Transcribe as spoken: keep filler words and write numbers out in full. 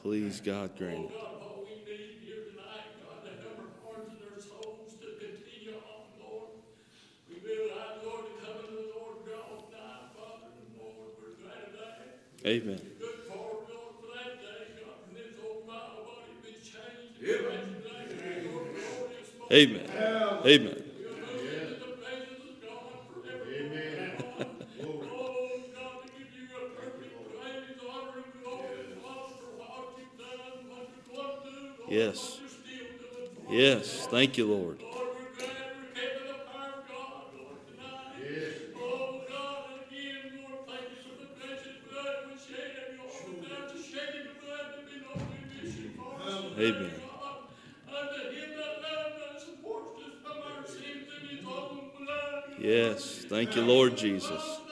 Please, God, grant it. God, what we need here tonight, God, to help our hearts and our souls to continue on, Lord. We realize, Lord, to come into the Lord draw nigh, Father, and Lord, we're glad of that. Amen. We look forward, Lord, for that day, God, when this old vile body be changed. Amen. Amen. Amen. Yes. Yes. Thank you, Lord. Lord, we're glad we're kept in the power of God, Lord, tonight. Yes. Oh, God, again, Lord, thank you for the precious blood which shed, Lord, without the shedding of blood there be no remission for us. Amen. God, unto him that loved us and washed us from our sins in his own blood. Yes. Thank you, Lord Jesus.